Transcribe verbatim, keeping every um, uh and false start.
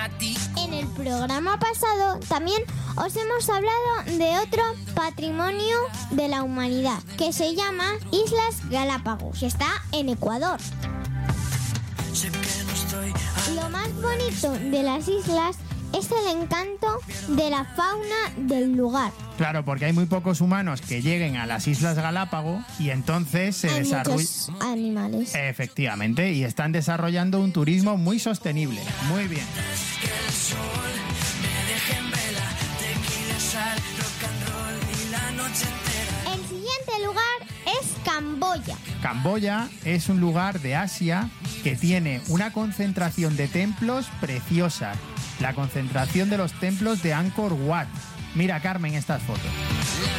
En el programa pasado también os hemos hablado de otro patrimonio de la humanidad que se llama Islas Galápagos, que está en Ecuador. Lo más bonito de las islas es el encanto de la fauna del lugar. Claro, porque hay muy pocos humanos que lleguen a las Islas Galápagos y entonces se Hay desarrollan... muchos animales. Efectivamente, y están desarrollando un turismo muy sostenible. Muy bien. El siguiente lugar es Camboya. Camboya es un lugar de Asia que tiene una concentración de templos preciosa. La concentración de los templos de Angkor Wat. Mira, Carmen, estas fotos.